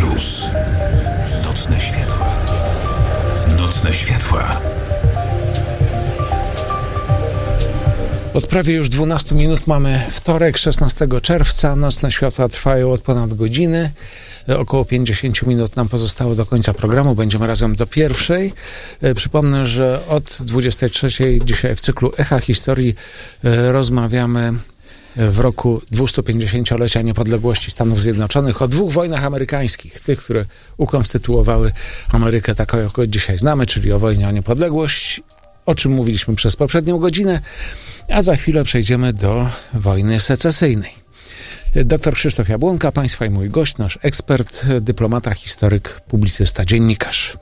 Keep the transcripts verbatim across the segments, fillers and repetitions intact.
Plus. Nocne światła. Nocne światła. Od prawie już dwunastu minut mamy wtorek, szesnastego czerwca. Nocne światła trwają od ponad godziny. Około pięćdziesiąt minut nam pozostało do końca programu. Będziemy razem do pierwszej. Przypomnę, że od dwudziestej trzeciej dzisiaj w cyklu Echa Historii rozmawiamy w roku dwustupięćdziesięciolecia niepodległości Stanów Zjednoczonych o dwóch wojnach amerykańskich. Tych, które ukonstytuowały Amerykę taką, jaką dzisiaj znamy, czyli o wojnie o niepodległość, o czym mówiliśmy przez poprzednią godzinę, a za chwilę przejdziemy do wojny secesyjnej. Doktor Krzysztof Jabłonka, państwa i mój gość, nasz ekspert, dyplomata, historyk, publicysta, dziennikarz.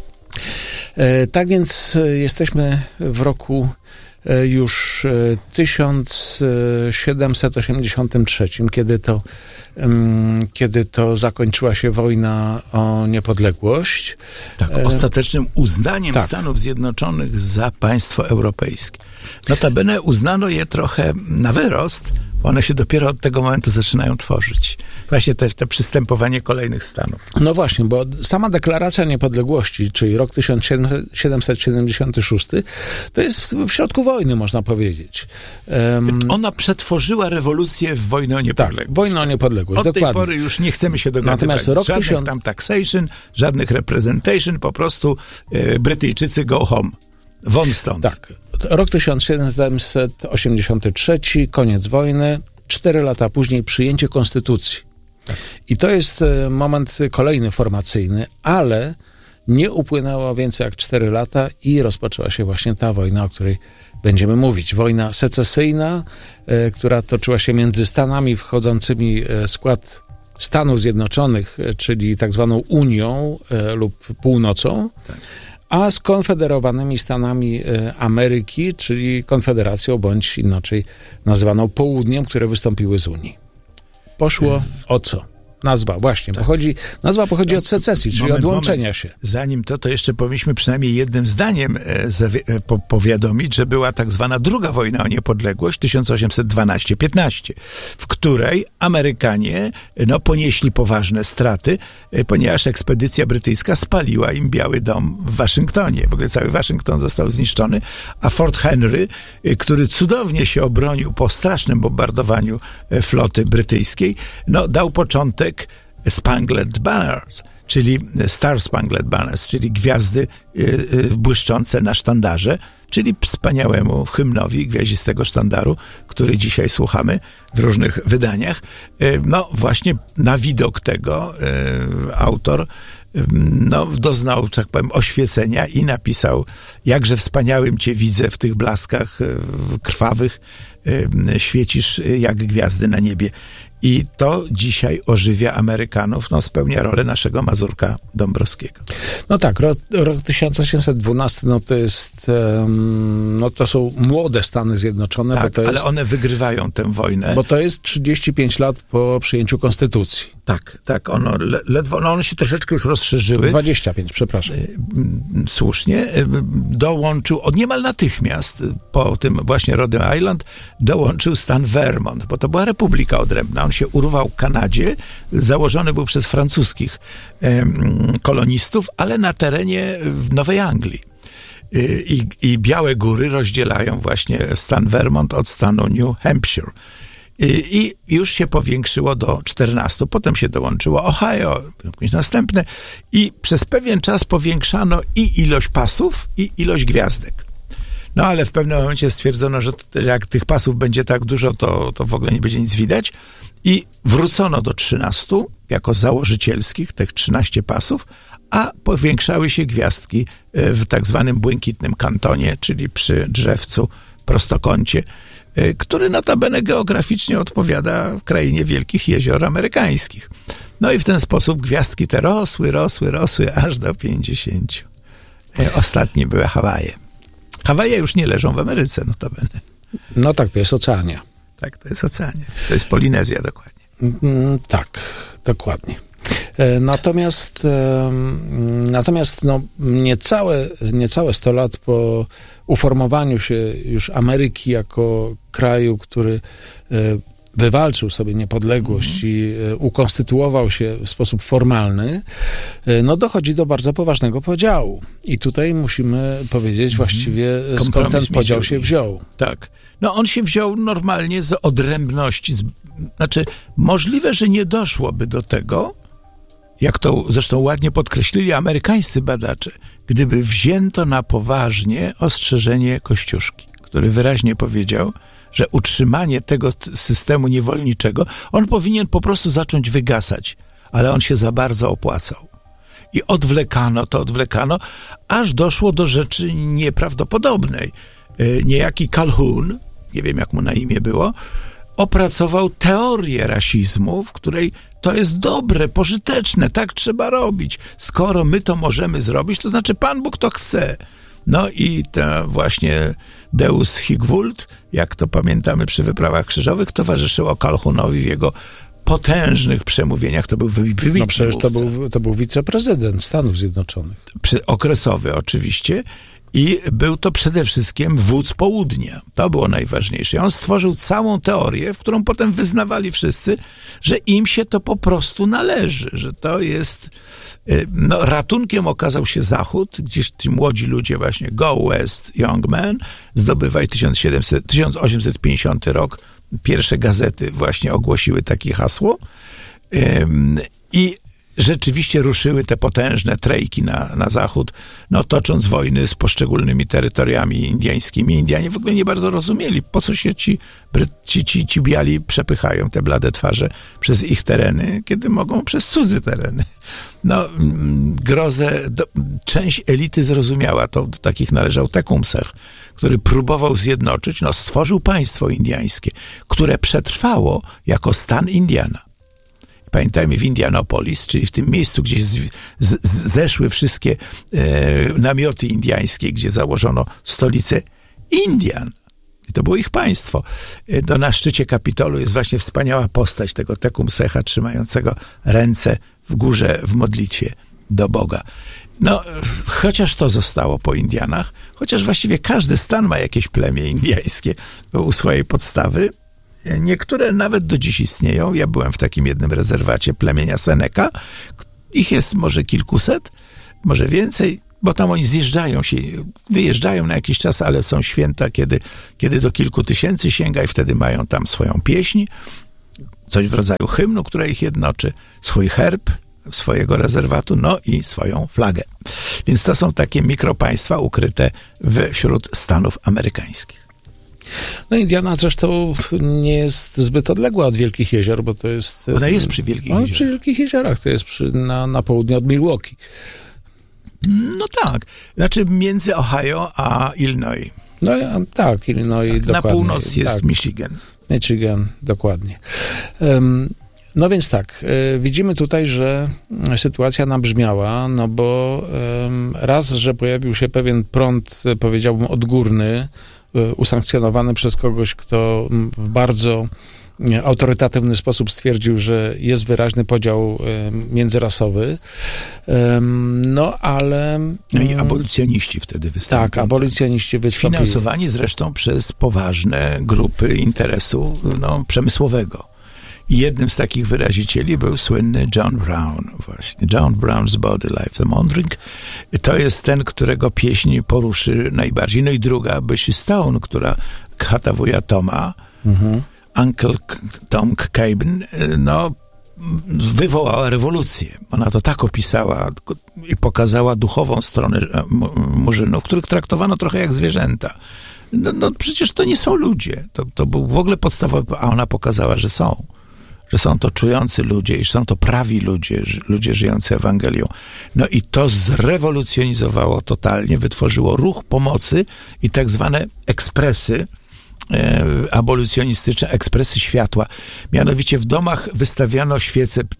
Tak więc jesteśmy w roku już tysiąc siedemset osiemdziesiątym trzecim, kiedy to, kiedy to zakończyła się wojna o niepodległość. Tak, ostatecznym uznaniem tak. Stanów Zjednoczonych za państwo europejskie. Notabene uznano je trochę na wyrost, bo one się dopiero od tego momentu zaczynają tworzyć. Właśnie te, te przystępowanie kolejnych stanów. No właśnie, bo sama deklaracja niepodległości, czyli rok tysiąc siedemset siedemdziesiąty szósty, to jest w, w środku wojny, można powiedzieć. Um, Ona przetworzyła rewolucję w wojnę o niepodległość. Tak, wojnę o niepodległość, od dokładnie. Od tej pory już nie chcemy się dogadywać. Natomiast rok żadnych tysiąc... tam taxation, żadnych representation, po prostu e, Brytyjczycy go home. Won stąd. Tak. Rok tysiąc siedemset osiemdziesiąty trzeci, koniec wojny, cztery lata później przyjęcie konstytucji. Tak. I to jest moment kolejny formacyjny, ale nie upłynęło więcej jak cztery lata i rozpoczęła się właśnie ta wojna, o której będziemy mówić. Wojna secesyjna, e, która toczyła się między Stanami wchodzącymi w skład Stanów Zjednoczonych, czyli tak zwaną Unią e, lub Północą, tak. a z konfederowanymi Stanami Ameryki, czyli Konfederacją, bądź inaczej nazywaną Południem, które wystąpiły z Unii. Poszło o co? Nazwa, właśnie, tak. pochodzi, nazwa pochodzi no, od secesji, czyli moment, od łączenia moment. się. Zanim to, to jeszcze powinniśmy przynajmniej jednym zdaniem e, zawi- e, po, powiadomić, że była tak zwana druga wojna o niepodległość tysiąc osiemset dwanaście piętnaście, w której Amerykanie no, ponieśli poważne straty, e, ponieważ ekspedycja brytyjska spaliła im Biały Dom w Waszyngtonie. W ogóle cały Waszyngton został zniszczony, a Fort Henry, e, który cudownie się obronił po strasznym bombardowaniu e, floty brytyjskiej, no, dał początek Spangled Banners, czyli Star Spangled Banners, czyli gwiazdy y, y, błyszczące na sztandarze, czyli wspaniałemu hymnowi gwiaździstego sztandaru, który dzisiaj słuchamy w różnych wydaniach. Y, no właśnie na widok tego y, autor y, no, doznał, tak powiem, oświecenia i napisał: jakże wspaniałym cię widzę w tych blaskach y, krwawych, y, świecisz jak gwiazdy na niebie. I to dzisiaj ożywia Amerykanów, no spełnia rolę naszego Mazurka Dąbrowskiego. No tak, rok, rok tysiąc osiemset dwunasty, no to jest, um, no to są młode Stany Zjednoczone. Tak, bo to ale jest, one wygrywają tę wojnę. Bo to jest trzydzieści pięć lat po przyjęciu konstytucji. Tak, tak, ono le, ledwo, no one się troszeczkę już rozszerzyły. dwadzieścia pięć, przepraszam. Słusznie. Dołączył, od niemal natychmiast po tym właśnie Rhode Island, dołączył stan Vermont, bo to była republika odrębna. On się urwał Kanadzie, założony był przez francuskich em, kolonistów, ale na terenie Nowej Anglii. I, I białe góry rozdzielają właśnie stan Vermont od stanu New Hampshire. I, I już się powiększyło do czternastu. Potem się dołączyło Ohio, następne. I przez pewien czas powiększano i ilość pasów, i ilość gwiazdek. No ale w pewnym momencie stwierdzono, że jak tych pasów będzie tak dużo, to, to w ogóle nie będzie nic widać. I wrócono do trzynastu jako założycielskich, tych trzynaście pasów, a powiększały się gwiazdki w tak zwanym błękitnym kantonie, czyli przy drzewcu prostokącie, który notabene geograficznie odpowiada krainie wielkich jezior amerykańskich. No i w ten sposób gwiazdki te rosły, rosły, rosły, aż do pięćdziesięciu. Ostatnie były Hawaje. Hawaje już nie leżą w Ameryce, notabene. No tak, to jest Oceania. Tak, to jest Oceania. To jest Polinezja dokładnie. Mm, tak, dokładnie. Natomiast, natomiast no, niecałe, niecałe sto lat po uformowaniu się już Ameryki jako kraju, który wywalczył sobie niepodległość mm. i ukonstytuował się w sposób formalny, no dochodzi do bardzo poważnego podziału. I tutaj musimy powiedzieć mm. właściwie, skąd Kompromis ten podział się wziął. Tak. No on się wziął normalnie z odrębności. Z, znaczy, możliwe, że nie doszłoby do tego, jak to zresztą ładnie podkreślili amerykańscy badacze, gdyby wzięto na poważnie ostrzeżenie Kościuszki, który wyraźnie powiedział, że utrzymanie tego systemu niewolniczego, on powinien po prostu zacząć wygasać, ale on się za bardzo opłacał. I odwlekano to, odwlekano, aż doszło do rzeczy nieprawdopodobnej. Niejaki Calhoun, nie wiem jak mu na imię było, opracował teorię rasizmu, w której to jest dobre, pożyteczne, tak trzeba robić. Skoro my to możemy zrobić, to znaczy Pan Bóg to chce. No i to właśnie Deus hic vult, jak to pamiętamy przy wyprawach krzyżowych, towarzyszyło Calhounowi w jego potężnych przemówieniach. To był wybitny No przecież to był, to był wiceprezydent Stanów Zjednoczonych. Okresowy oczywiście. I był to przede wszystkim wódz południa. To było najważniejsze. On stworzył całą teorię, w którą potem wyznawali wszyscy, że im się to po prostu należy, że to jest... No, ratunkiem okazał się Zachód, gdzieś ci młodzi ludzie właśnie, go west, young man, zdobywaj tysiąc siedemset, tysiąc osiemset pięćdziesiąty rok, pierwsze gazety właśnie ogłosiły takie hasło. I rzeczywiście ruszyły te potężne trejki na, na zachód, no tocząc wojny z poszczególnymi terytoriami indyjskimi. Indianie w ogóle nie bardzo rozumieli, po co się ci, ci, ci, ci biali przepychają te blade twarze przez ich tereny, kiedy mogą przez cudze tereny. No, grozę, do, część elity zrozumiała, to do takich należał Tecumseh, który próbował zjednoczyć, no stworzył państwo indyjskie, które przetrwało jako stan Indiana. Pamiętajmy, w Indianapolis, czyli w tym miejscu, gdzie z, z, zeszły wszystkie e, namioty indyjskie, gdzie założono stolicę Indian. I to było ich państwo. E, to na szczycie Kapitolu jest właśnie wspaniała postać tego Tecumseha trzymającego ręce w górze w modlitwie do Boga. No, chociaż to zostało po Indianach, chociaż właściwie każdy stan ma jakieś plemię indyjskie u swojej podstawy, niektóre nawet do dziś istnieją. Ja byłem w takim jednym rezerwacie plemienia Seneca. Ich jest może kilkuset, może więcej, bo tam oni zjeżdżają się, wyjeżdżają na jakiś czas, ale są święta, kiedy, kiedy do kilku tysięcy sięga i wtedy mają tam swoją pieśń, coś w rodzaju hymnu, która ich jednoczy, swój herb swojego rezerwatu, no i swoją flagę. Więc to są takie mikropaństwa ukryte wśród Stanów amerykańskich. No Indiana zresztą nie jest zbyt odległa od Wielkich Jezior, bo to jest... Ona jest przy Wielkich no, Jeziorach. Przy Wielkich Jeziorach, to jest przy, na, na południe od Milwaukee. No tak, znaczy między Ohio a Illinois. No tak, Illinois tak, dokładnie. Na północ jest tak. Michigan. Michigan, dokładnie. Um, no więc tak, y, widzimy tutaj, że sytuacja nabrzmiała, no bo um, raz, że pojawił się pewien prąd, powiedziałbym, odgórny, usankcjonowany przez kogoś, kto w bardzo autorytatywny sposób stwierdził, że jest wyraźny podział międzyrasowy. No, ale... No i abolicjoniści wtedy wystąpili. Tak, abolicjoniści wystąpili. Finansowani zresztą przez poważne grupy interesu no, przemysłowego. I jednym z takich wyrazicieli był słynny John Brown, właśnie. John Brown's Body Life, The Mondring. To jest ten, którego pieśń poruszy najbardziej. No i druga, Bessie Stone, która khatawuja Toma, mhm. Uncle Tom Cabin, no, wywołała rewolucję. Ona to tak opisała i pokazała duchową stronę murzynów, których traktowano trochę jak zwierzęta. No, no przecież to nie są ludzie. To, to był w ogóle podstawowy, a ona pokazała, że są. Że są to czujący ludzie i że są to prawi ludzie, ludzie żyjący Ewangelią. No i to zrewolucjonizowało totalnie, wytworzyło ruch pomocy i tak zwane ekspresy e, abolicjonistyczne, ekspresy światła. Mianowicie w domach wystawiano świece w,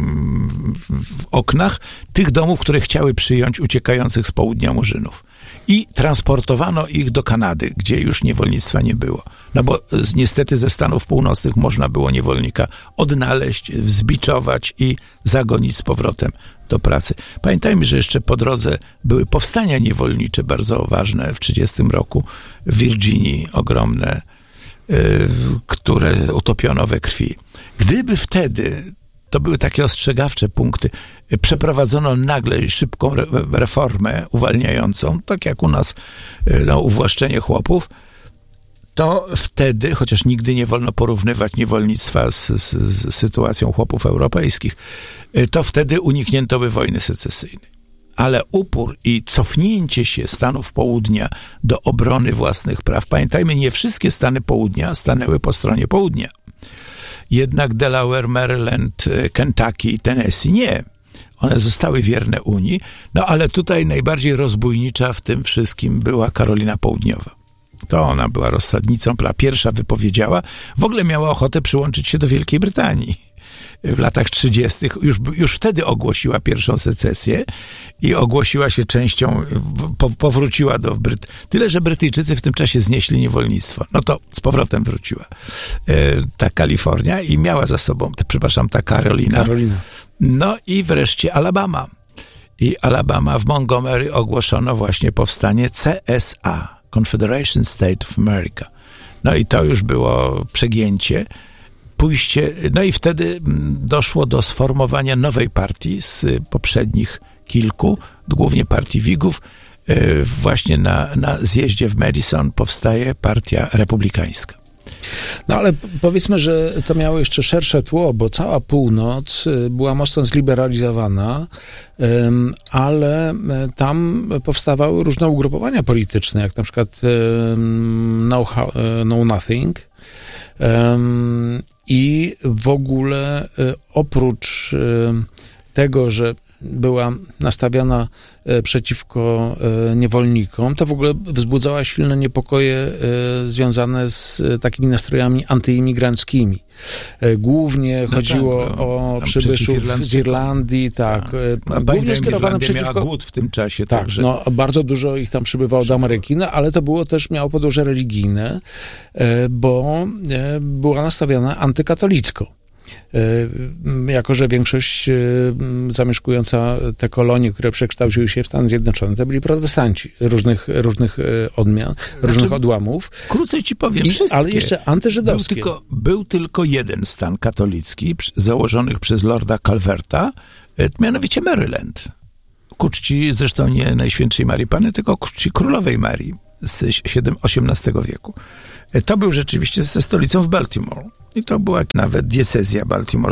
w oknach tych domów, które chciały przyjąć uciekających z południa murzynów. I transportowano ich do Kanady, gdzie już niewolnictwa nie było. No bo z, niestety ze Stanów Północnych można było niewolnika odnaleźć, wzbiczować i zagonić z powrotem do pracy. Pamiętajmy, że jeszcze po drodze były powstania niewolnicze bardzo ważne w tysiąc dziewięćset trzydziestym roku w Virginii, ogromne które utopiono we krwi. Gdyby wtedy, to były takie ostrzegawcze punkty, przeprowadzono nagle szybką reformę uwalniającą, tak jak u nas no, uwłaszczenie chłopów, to wtedy, chociaż nigdy nie wolno porównywać niewolnictwa z, z, z sytuacją chłopów europejskich, to wtedy uniknięto by wojny secesyjnej. Ale upór i cofnięcie się Stanów Południa do obrony własnych praw. Pamiętajmy, nie wszystkie Stany Południa stanęły po stronie południa. Jednak Delaware, Maryland, Kentucky i Tennessee nie. One zostały wierne Unii, no ale tutaj najbardziej rozbójnicza w tym wszystkim była Karolina Południowa. To ona była rozsadnicą, pierwsza wypowiedziała, w ogóle miała ochotę przyłączyć się do Wielkiej Brytanii. W latach trzydziestych już, już wtedy ogłosiła pierwszą secesję i ogłosiła się częścią, po, powróciła do Bryt... Tyle, że Brytyjczycy w tym czasie znieśli niewolnictwo. No to z powrotem wróciła e, ta Kalifornia i miała za sobą, te, przepraszam, ta Karolina. Karolina. No i wreszcie Alabama. I Alabama w Montgomery ogłoszono właśnie powstanie C S A, Confederation State of America. No i to już było przegięcie. Pójście, no i wtedy doszło do sformowania nowej partii z poprzednich kilku, głównie partii Whigów. Właśnie na, na zjeździe w Madison powstaje partia republikańska. No ale powiedzmy, że to miało jeszcze szersze tło, bo cała północ była mocno zliberalizowana, ale tam powstawały różne ugrupowania polityczne, jak na przykład No, no Nothing. I w ogóle oprócz tego, że była nastawiona przeciwko niewolnikom, to w ogóle wzbudzała silne niepokoje związane z takimi nastrojami antyimigranckimi. Głównie no chodziło tak, no, o przybyszów z Irlandii, tak. tak. Głównie skierowane przeciwko... miała głód w tym czasie. Tak, także... no, bardzo dużo ich tam przybywało do Ameryki, no, ale to było też, miało podłoże religijne, bo była nastawiona antykatolicko. Jako że większość zamieszkująca te kolonie, które przekształciły się w Stany Zjednoczone, to byli protestanci różnych, różnych odmian, różnych znaczy, odłamów. Krócej ci powiem, I, wszystkie. Ale jeszcze antyżydowskie. Był tylko, był tylko jeden stan katolicki założony przez Lorda Calverta, mianowicie Maryland. Ku czci zresztą nie Najświętszej Marii Panny, tylko ku czci Królowej Marii z osiemnastego wieku. To był rzeczywiście ze stolicą w Baltimore. I to była nawet diecezja Baltimore.